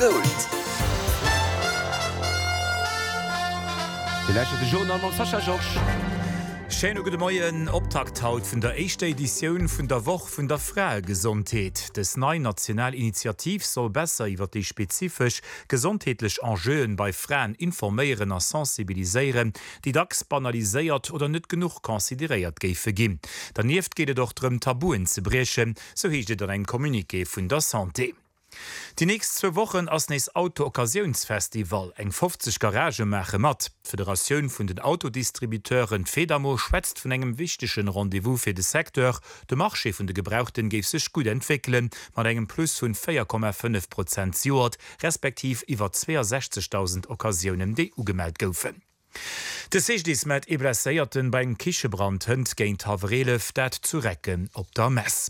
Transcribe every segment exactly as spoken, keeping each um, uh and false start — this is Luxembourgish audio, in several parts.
Gold. De Journal man Sascha Josch. Schöne gute Morgen, Optakt haut vun der echte Edition vun der Woche vun der Frauengesundheit. Das neue Nationalinitiativ soll besser iwwer die spezifisch gesundheitlich Enjeux bei Frauen informieren und sensibilisieren, die dax banalisiert oder nicht genug konsideiert geife gin. Daneben geht es doch darum, Tabuen zu brechen, so hielt dann ein Kommuniqué vun der Santé. Die nächsten zwei Wochen ass nes Auto-Occasionsfestival eng fünfzig Garage mache mat. Föderation vun den Autodistributeuren Fedamo schwätzt vun engem wichtigen Rendezvous fir de Sektor. De Marché vun de Gebrauchten geif sech gut entwickeln, mat engem Plus vun vier Komma fünf Prozent Jord, respektiv iwwer sechsundzwanzigtausend Occasionen déi ugemeldt goufen. De sechtis mat eblesséierten beim Kichebrand hënd géint Havrelef dat zu recken op der Mess.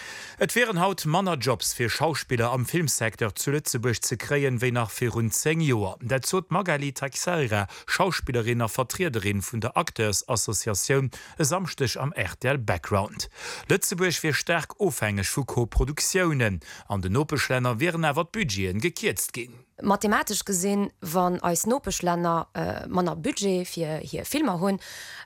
Et wären haut Mannerjobs fir Schauspieler am Filmsektor zu Lützeburg ze kreien wéi nach fir rund zehn Joer. Dat zot Magali Taxera, Schauspielerin a Vertreterin vun der Akteursassoziatioun e samstech am R T L Background. Lützeburg fir sterk ofhängeg vu Co-Produktionioen. An den Nopeschlänner wären awer Budgeten gekiertzt gin. Mathematisch gesinn, wann als Nopeschlänner äh, manner Budget fir hier Filmer hunn,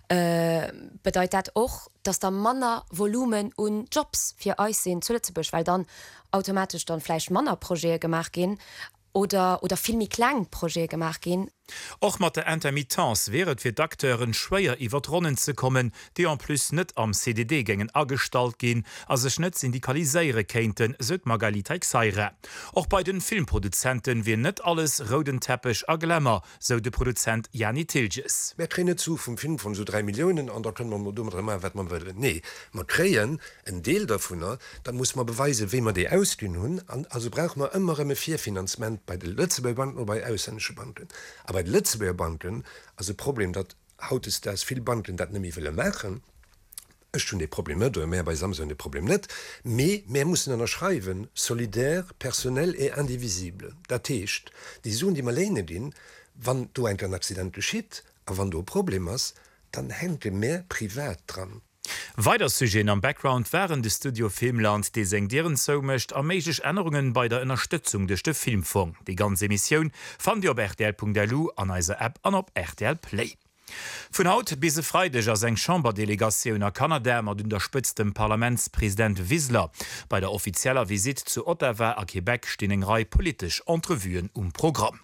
äh, bedeit dat och, dass der Manner Volumen und Jobs fir eus sinn zu Lützeburg, weil dann automatisch dann fleisch Mannerprojekte gemacht gin oder oder filmi Klangprojekte gemacht gin. Och mat der Intermittenz wäret fir Dakteuren schwéier iwwer Ronnen ze kommen, die an plus net am C D D-Gängen astalt gin, as sech net syndikaliséiere kenten sot Magali Taxera. Och bei den Filmproduzenten wie net alles roden Teppich a Glämmer, so de Produzent Janni Tilges. Wer krene zu vum Film von so drei Millionen an da können man dummer wat man will. Nee, man kreien en Deel davon, dann muss man beweise, wie man de ausgin hun, also braucht man immer immer vier Finanzment bei de Lützeburger Banden oder bei ausländische Banden. Aber bei Lützeburger Banken, also Problem, dat haut es das viel Banken dat nämlich will machen, ist schon die Probleme, oder mehr bei Samsung die Problem nicht, mais mehr müssen dann schreiben, solidär, personell et indivisible. Das heißt, die Sohn, die man lehne den, wenn du ein Accident geschieht, aber wenn du ein Problem hast, dann hängt mehr privat dran. Weiter Sujet am Background wären de Studio Filmland, die seng deren so mecht a meigich Änderungen bei der Unterstützung durch de Filmfonds. Die ganze Emission fand ihr op R T L Punkt L U an eiser App an op R T L Play. Von haut bis Freitag as eng Chamberdelegationun a Kanada mat unterstütztem Parlamentspräsident Wissler. Bei der offizieller Visit zu Ottawa a Quebec stehen eng Reihe politisch Entrevuen um Programm.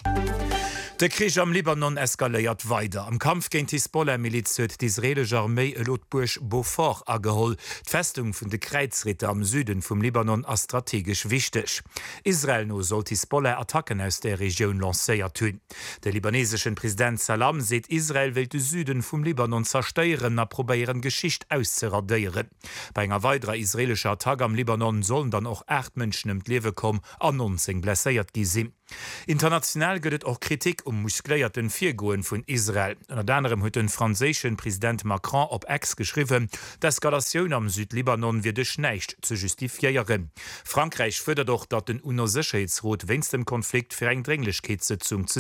Der Krieg am Libanon eskaliert weiter. Am Kampf gegen die Hisbollah-Miliz huet die israelische Armee Lotburg Beaufort ageholt. Die Festung von de Kreuzritter am Süden vom Libanon ist strategisch wichtig. Israel no soll Hisbollah-Attacken aus der Region lanciert tun. Der libanesische Präsident Salam sieht, Israel will den Süden vom Libanon zerstören und probieren Geschichte auszuradieren. Bei einer weiteren israelischen Attacke am Libanon sollen dann auch acht Menschen im Leben kommen und neunzehn blessiert gesehen. International gëtt auch Kritik um muskléierten Virgoen vun Israel. Unter anderem huet den franzéschen Präsident Macron op Ex geschrieben, d'Eskalatioun am Südlibanon wie dech näicht zu justifiieren. Frankreich fëdert doch, dat den U N O-Sicherheitsrat wennst dem Konflikt fir eng Dringlichkeitssitzung zu